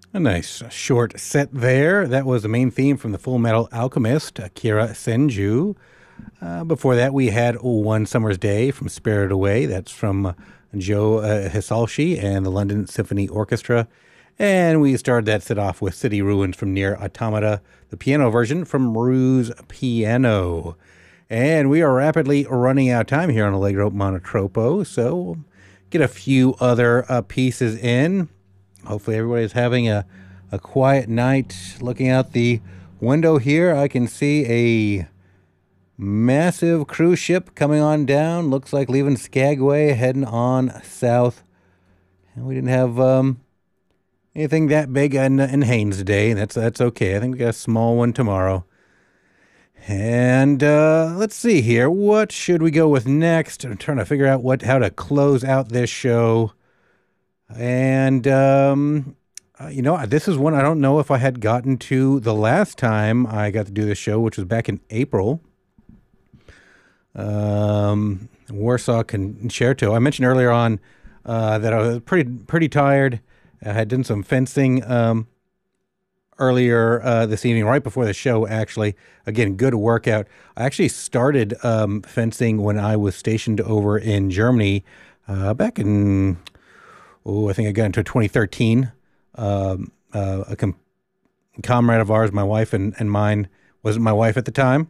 A nice short set there. That was the main theme from the Full Metal Alchemist, Akira Senju. Before that, we had One Summer's Day from Spirited Away. That's from Joe Hisaishi and the London Symphony Orchestra. And we started that set off with City Ruins from Near Automata, the piano version from Ruse Piano. And we are rapidly running out of time here on Allegro Monotropo, so get a few other pieces in. Hopefully, everybody's having a quiet night. Looking out the window here, I can see a massive cruise ship coming on down. Looks like leaving Skagway, heading on south. And we didn't have anything that big in Haines today. That's okay. I think we got a small one tomorrow. And let's see here. What should we go with next? I'm trying to figure out how to close out this show. And this is one I don't know if I had gotten to the last time I got to do this show, which was back in April. Warsaw Concerto. I mentioned earlier on that I was pretty tired. I had done some fencing earlier this evening, right before the show, actually. Again, good workout. I actually started fencing when I was stationed over in Germany back in, I think I got into 2013. A comrade of ours, my wife and mine, wasn't my wife at the time,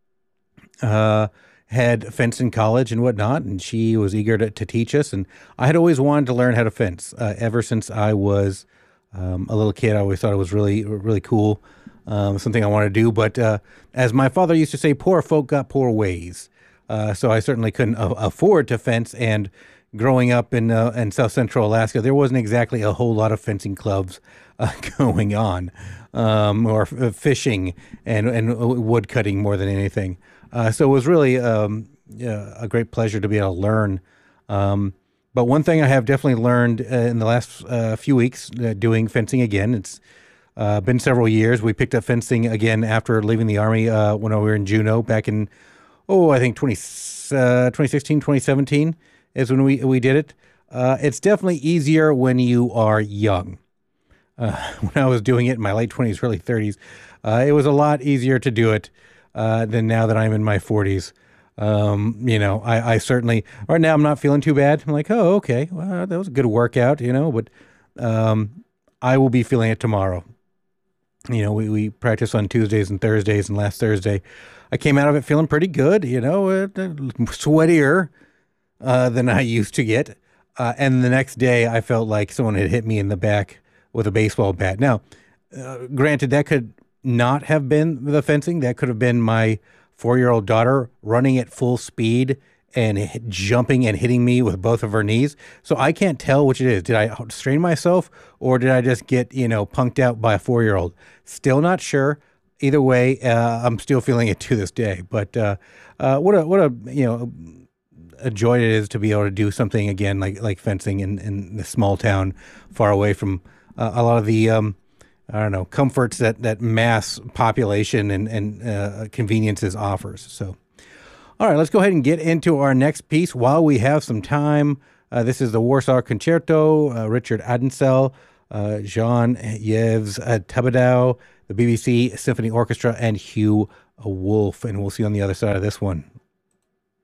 had fenced in college and whatnot, and she was eager to teach us. And I had always wanted to learn how to fence ever since I was a little kid. I always thought it was really, really cool, something I wanted to do. But as my father used to say, poor folk got poor ways. So I certainly couldn't afford to fence. And growing up in South Central Alaska, there wasn't exactly a whole lot of fencing clubs going on, or fishing and wood cutting more than anything. So it was really a great pleasure to be able to learn. But one thing I have definitely learned in the last few weeks doing fencing again, it's been several years. We picked up fencing again after leaving the Army when we were in Juneau back in, I think 2016, 2017 is when we did it. It's definitely easier when you are young. When I was doing it in my late 20s, early 30s, it was a lot easier to do it than now that I'm in my 40s. I certainly, right now I'm not feeling too bad. I'm like, oh, okay, well, that was a good workout, but I will be feeling it tomorrow. We practice on Tuesdays and Thursdays, and last Thursday I came out of it feeling pretty good, sweatier than I used to get. And the next day I felt like someone had hit me in the back with a baseball bat. Now, granted, that could not have been the fencing. That could have been my 4-year-old daughter running at full speed and jumping and hitting me with both of her knees. So I can't tell which it is. Did I strain myself or did I just get, punked out by a 4-year-old? Still not sure. Either way, I'm still feeling it to this day. But what a joy it is to be able to do something again like fencing in the small town far away from a lot of the comforts that mass population and conveniences offers. So, all right, let's go ahead and get into our next piece while we have some time. This is the Warsaw Concerto, Richard Adensel, Jean-Yves Tabadow, the BBC Symphony Orchestra, and Hugh Wolf. And we'll see you on the other side of this one.